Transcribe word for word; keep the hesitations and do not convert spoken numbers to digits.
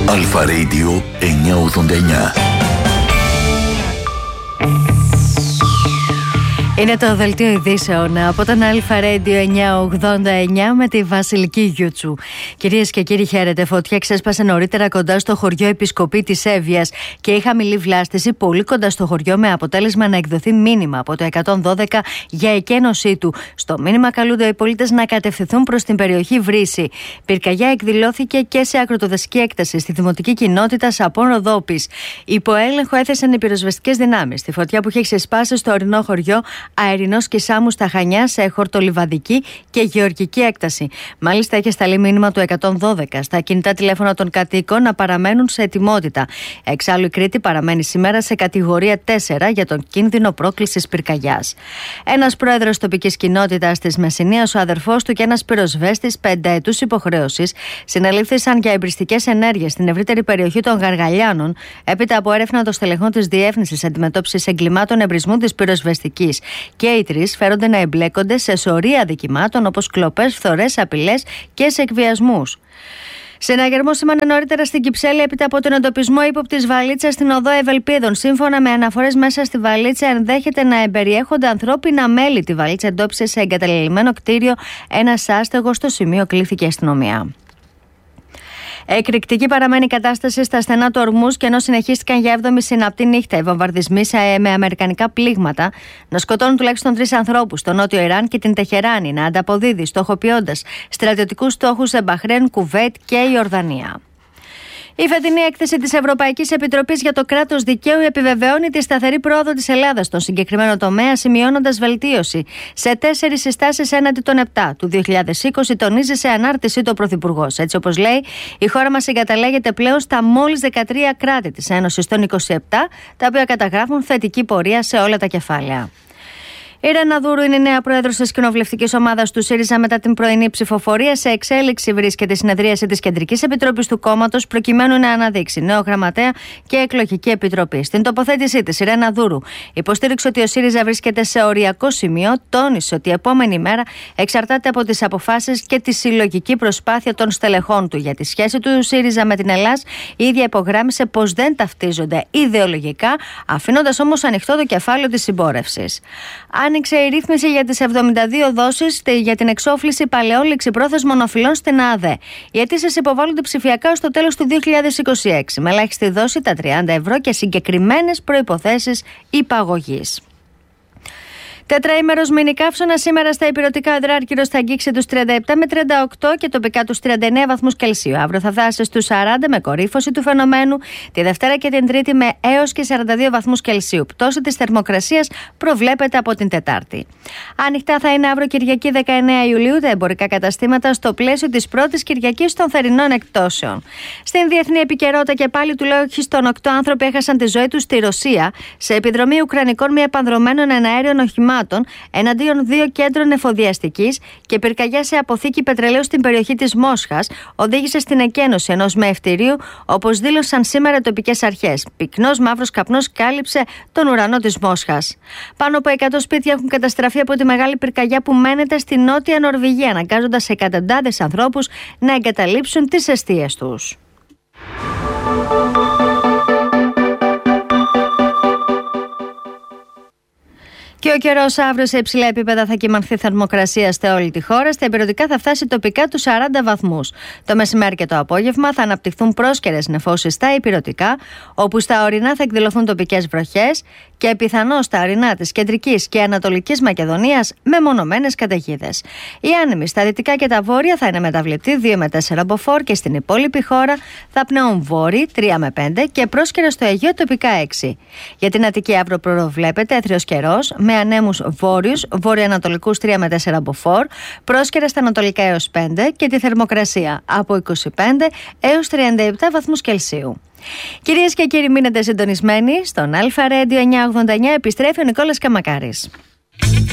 Αλφα Radio εννιακόσια ογδόντα εννιά. Είναι το δελτίο ειδήσεων από τον Αλφα Radio εννιακόσια ογδόντα εννιά με τη Βασιλική Γιούτσου. Κυρίες και κύριοι, χαίρετε. Φωτιά ξέσπασε νωρίτερα κοντά στο χωριό Επισκοπή της Εύβοιας και η χαμηλή βλάστηση πολύ κοντά στο χωριό, με αποτέλεσμα να εκδοθεί μήνυμα από το εκατόν δώδεκα για εκένωσή του. Στο μήνυμα καλούνται οι πολίτες να κατευθυνθούν προς την περιοχή Βρύση. Πυρκαγιά εκδηλώθηκε και σε ακροτοδασική έκταση στη δημοτική κοινότητα Σαπών Ροδόπης. Υπό έλεγχο έθεσαν οι πυροσβεστικές δυνάμεις τη φωτιά που είχε ξεσπάσει στο ορεινό χωριό Αερινός και Σάμου στα Χανιά σε χορτολιβαδική και γεωργική έκταση. Μάλιστα, έχει σταλεί μήνυμα του εκατόν δώδεκα στα κινητά τηλέφωνα των κατοίκων να παραμένουν σε ετοιμότητα. Εξάλλου, η Κρήτη παραμένει σήμερα σε κατηγορία τέσσερα για τον κίνδυνο πρόκλησης πυρκαγιάς. Ένας πρόεδρος τοπικής κοινότητας της Μεσσηνίας, ο αδερφός του και ένας πυροσβέστης πενταετούς υποχρέωσης συνελήφθησαν για εμπριστικές ενέργειες στην ευρύτερη περιοχή των Γαργαλιάνων, έπειτα από έρευνα των στελεχών της Διεύθυνσης Αντιμετώπισης Εγκλημάτων Εμπρισμού της Πυροσβεστικής. Και οι τρεις φέρονται να εμπλέκονται σε σωρία αδικημάτων όπως κλοπές, φθορές, απειλές και σε εκβιασμούς. Συναγερμό σήμανε νωρίτερα στην Κυψέλη έπειτα από τον εντοπισμό ύποπτης βαλίτσας στην οδό Ευελπίδων. Σύμφωνα με αναφορές, μέσα στη βαλίτσα ενδέχεται να εμπεριέχονται ανθρώπινα μέλη. Τη βαλίτσα εντόπισε σε εγκαταλελειμμένο κτίριο ένας άστεγος. Στο σημείο κλήθηκε η αστυνομία. Εκρηκτική παραμένει η κατάσταση στα στενά του Ορμούζ, και ενώ συνεχίστηκαν για έβδομη συναπτή νύχτα οι βομβαρδισμοί με αμερικανικά πλήγματα να σκοτώνουν τουλάχιστον τρεις ανθρώπους στο νότιο Ιράν και την Τεχεράνη να ανταποδίδει στοχοποιώντας στρατιωτικούς στόχους σε Μπαχρέν, Κουβέτ και Ιορδανία. Η φετινή έκθεση της Ευρωπαϊκής Επιτροπής για το κράτος δικαίου επιβεβαιώνει τη σταθερή πρόοδο της Ελλάδας στον συγκεκριμένο τομέα, σημειώνοντας βελτίωση σε τέσσερις συστάσεις έναντι των επτά. Του δύο χιλιάδες είκοσι τονίζει σε ανάρτησή του ο Πρωθυπουργός. Έτσι, όπως λέει, η χώρα μας εγκαταλέγεται πλέον στα μόλις δεκατρία κράτη της Ένωσης των είκοσι επτά, τα οποία καταγράφουν θετική πορεία σε όλα τα κεφάλαια. Η Ρένα Δούρου είναι η νέα πρόεδρος της κοινοβουλευτικής ομάδας του ΣΥΡΙΖΑ μετά την πρωινή ψηφοφορία. Σε εξέλιξη βρίσκεται η συνεδρίαση της Κεντρικής Επιτροπής του κόμματος, προκειμένου να αναδείξει νέο γραμματέα και εκλογική επιτροπή. Στην τοποθέτησή της, η Ρένα Δούρου υποστήριξε ότι ο ΣΥΡΙΖΑ βρίσκεται σε οριακό σημείο, τόνισε ότι η επόμενη μέρα εξαρτάται από τις αποφάσεις και τη συλλογική προσπάθεια των στελεχών του. Για τη σχέση του ΣΥΡΙΖΑ με την Ελλάδα, η ίδια υπογράμμισε πως δεν ταυτίζονται ιδεολογικά, αφήνοντας όμως ανοιχτό το κεφάλαιο της συμπόρευσης. Άνοιξε η ρύθμιση για τις εβδομήντα δύο δόσεις για την εξόφληση παλαιών ληξιπρόθεσμων οφειλών στην ΑΔΕ. Οι αιτήσεις υποβάλλονται ψηφιακά ως το τέλος του δύο χιλιάδες είκοσι έξι, με ελάχιστη δόση τα τριάντα ευρώ και συγκεκριμένες προϋποθέσεις υπαγωγής. Τετραήμερος μηνικαύσωνα σήμερα στα ηπειρωτικά. Ο Υδράργυρος θα αγγίξει τους τριάντα επτά με τριάντα οκτώ και τοπικά τους τριάντα εννέα βαθμούς Κελσίου. Αύριο θα φτάσει στους σαράντα με κορύφωση του φαινομένου. Τη Δευτέρα και την Τρίτη με έως και σαράντα δύο βαθμούς Κελσίου. Πτώση της θερμοκρασίας προβλέπεται από την Τετάρτη. Ανοιχτά θα είναι αύριο Κυριακή δεκαεννέα Ιουλίου τα εμπορικά καταστήματα στο πλαίσιο της πρώτης Κυριακής των θερινών εκπτώσεων. Στην διεθνή επικαιρότητα και πάλι τουλάχιστον οκτώ άνθρωποι έχασαν τη ζωή τους στη Ρωσία σε επιδρομή ουκρανικών μη επανδρομένων εναέριων οχημάτων εναντίον δύο κέντρων εφοδιαστικής, και πυρκαγιά σε αποθήκη πετρελαίου στην περιοχή της Μόσχας οδήγησε στην εκένωση ενός μεευτηρίου, όπως δήλωσαν σήμερα τοπικές αρχές. Πυκνός μαύρος καπνός κάλυψε τον ουρανό της Μόσχας. Πάνω από εκατό σπίτια έχουν καταστραφεί από τη μεγάλη πυρκαγιά που μένεται στη νότια Νορβηγία, αναγκάζοντας εκατοντάδες ανθρώπους να εγκαταλείψουν τις εστίες τους. Και ο καιρός αύριο σε υψηλά επίπεδα θα κυμανθεί θερμοκρασία σε όλη τη χώρα. Στα ηπειρωτικά θα φτάσει τοπικά τους σαράντα βαθμούς. Το μεσημέρι και το απόγευμα θα αναπτυχθούν πρόσκαιρες νεφώσεις στα ηπειρωτικά, όπου στα ορεινά θα εκδηλωθούν τοπικές βροχές και πιθανώς στα ορεινά της κεντρικής και ανατολικής Μακεδονίας με μονομένες καταιγίδες. Οι άνεμοι στα δυτικά και τα βόρεια θα είναι μεταβλητοί δύο με τέσσερα μποφόρ, και στην υπόλοιπη χώρα θα πνέουν βόρειοι τρία με πέντε και πρόσκαιρα στο Αιγαίο τοπικά έξι. Για την Αττική αύριο προβλέπεται έθριος καιρός με ανέμους βόρειους, βορειοανατολικούς τρία με τέσσερα μποφόρ, πρόσκαιρα στα ανατολικά έως πέντε και τη θερμοκρασία από είκοσι πέντε έως τριάντα επτά βαθμούς Κελσίου. Κυρίες και κύριοι, μείνετε συντονισμένοι. Στον Αλφα Radio εννιακόσια ογδόντα εννιά επιστρέφει ο Νικόλας Καμακάρης.